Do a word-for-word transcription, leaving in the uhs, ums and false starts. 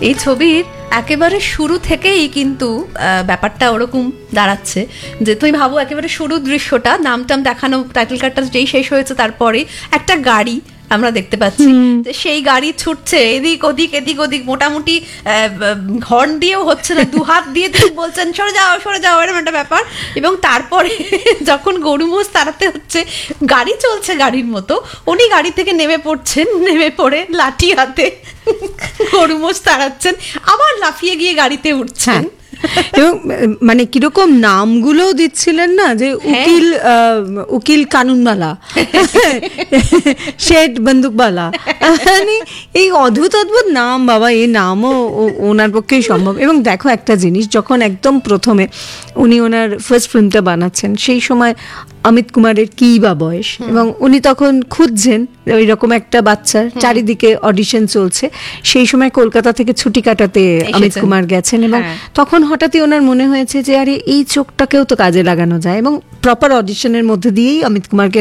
এই ছবির একেবারে শুরু থেকেই কিন্তু ব্যাপারটা ওরকম দাঁড়াচ্ছে যে তুমি ভাবো একেবারে শুরু দৃশ্যটা নাম টাম দেখানো টাইটেল কার্ডটা যেই শেষ হয়েছে তারপরে একটা গাড়ি আমরা দেখতে পাচ্ছি, সেই গাড়ি ছুটছে এদিক ওদিক এদিক ওদিক, মোটামুটি হর্ন দিয়েও হচ্ছে না, দু হাত দিয়ে তিনি বলছেন সরে যাও সরে যাও, এরকম একটা ব্যাপার। এবং তারপরে যখন গরু মোষ তাড়াতে হচ্ছে, গাড়ি চলছে গাড়ির মতো, উনি গাড়ি থেকে নেমে পড়ছেন, নেমে পড়ে লাঠি হাতে গরু মোষ তাড়াচ্ছেন, আবার লাফিয়ে গিয়ে গাড়িতে উঠছেন। এবং মানে কিরকম নামগুলোও দিচ্ছিলেন না, যে উকিল উকিল কানুনওয়ালা, শেঠ বন্দুকওয়ালা, মানে এই অদ্ভুত অদ্ভুত নাম বাবা, এই নামও ওনার পক্ষেই সম্ভব। এবং দেখো একটা জিনিস, যখন একদম প্রথমে উনি ওনার ফার্স্ট ফিল্মটা বানাচ্ছেন সেই সময় অমিত কুমারের কি বা বয়স, এবং উনি তখন খুঁজছেন ওই রকম একটা বাচ্চার, চারিদিকে অডিশন চলছে, সেই সময় কলকাতা থেকে ছুটি কাটাতে অমিত কুমার গেছেন, এবং তখন হঠাৎই ওনার মনে হয়েছে যে আরে এই চোখটাকেও তো কাজে লাগানো যায়, এবং প্রপার অডিশনের মধ্যে দিয়েই অমিত কুমারকে